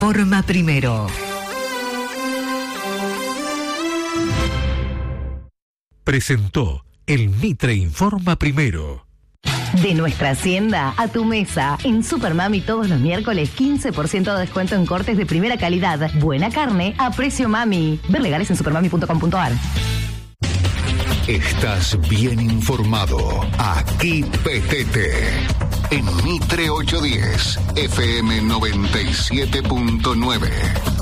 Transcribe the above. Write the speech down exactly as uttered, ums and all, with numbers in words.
Informa Primero. Presentó el Mitre Informa Primero. De nuestra hacienda a tu mesa. En Supermami todos los miércoles quince por ciento de descuento en cortes de primera calidad. Buena carne a precio mami. Ver legales en supermami punto com punto a r. Estás bien informado. Aquí Petete. En Mitre ochocientos diez, F M noventa y siete punto nueve.